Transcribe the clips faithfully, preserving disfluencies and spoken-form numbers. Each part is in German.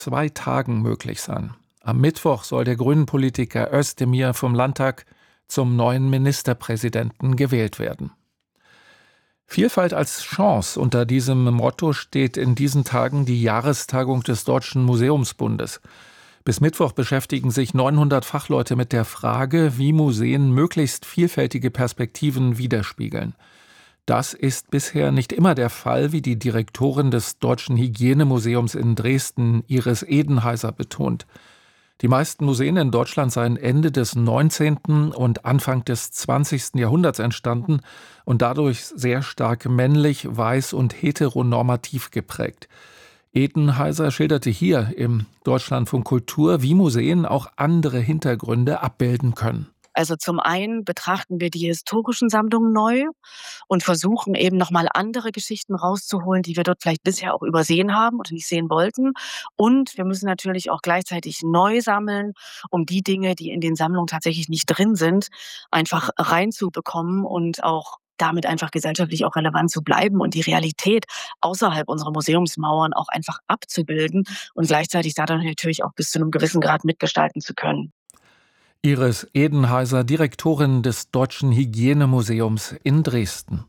zwei Tagen möglich sein. Am Mittwoch soll der Grünen-Politiker Özdemir vom Landtag zum neuen Ministerpräsidenten gewählt werden. Vielfalt als Chance. Unter diesem Motto steht in diesen Tagen die Jahrestagung des Deutschen Museumsbundes. Bis Mittwoch beschäftigen sich neunhundert Fachleute mit der Frage, wie Museen möglichst vielfältige Perspektiven widerspiegeln. Das ist bisher nicht immer der Fall, wie die Direktorin des Deutschen Hygienemuseums in Dresden, Iris Edenheiser, betont. Die meisten Museen in Deutschland seien Ende des neunzehnten und Anfang des zwanzigsten Jahrhunderts entstanden und dadurch sehr stark männlich, weiß und heteronormativ geprägt. Edenheiser schilderte hier im Deutschlandfunk Kultur, wie Museen auch andere Hintergründe abbilden können. Also zum einen betrachten wir die historischen Sammlungen neu und versuchen eben nochmal andere Geschichten rauszuholen, die wir dort vielleicht bisher auch übersehen haben oder nicht sehen wollten. Und wir müssen natürlich auch gleichzeitig neu sammeln, um die Dinge, die in den Sammlungen tatsächlich nicht drin sind, einfach reinzubekommen und auch damit einfach gesellschaftlich auch relevant zu bleiben und die Realität außerhalb unserer Museumsmauern auch einfach abzubilden und gleichzeitig dadurch natürlich auch bis zu einem gewissen Grad mitgestalten zu können. Iris Edenheiser, Direktorin des Deutschen Hygienemuseums in Dresden.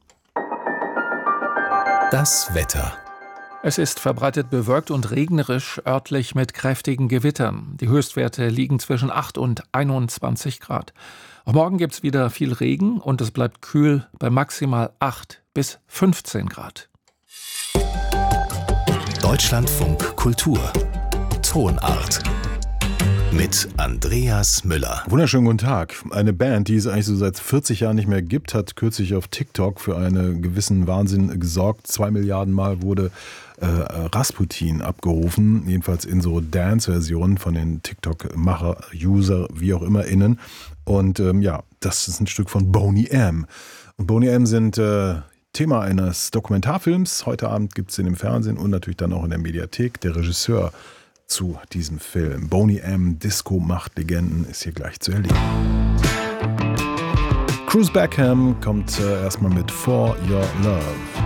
Das Wetter. Es ist verbreitet bewölkt und regnerisch, örtlich mit kräftigen Gewittern. Die Höchstwerte liegen zwischen acht und einundzwanzig Grad. Auch morgen gibt es wieder viel Regen und es bleibt kühl bei maximal acht bis fünfzehn Grad. Deutschlandfunk Kultur. Tonart. Mit Andreas Müller. Wunderschönen guten Tag. Eine Band, die es eigentlich so seit vierzig Jahren nicht mehr gibt, hat kürzlich auf TikTok für einen gewissen Wahnsinn gesorgt. Zwei Milliarden Mal wurde äh, Rasputin abgerufen, jedenfalls in so Dance-Versionen von den TikTok-Macher, User, wie auch immer innen. Und ähm, ja, das ist ein Stück von Boney M. Und Boney M sind äh, Thema eines Dokumentarfilms. Heute Abend gibt es den im Fernsehen und natürlich dann auch in der Mediathek. Der Regisseur zu diesem Film. Boney M. Disco macht Legenden ist hier gleich zu erleben. Cruz Beckham kommt äh, erstmal mit For Your Love.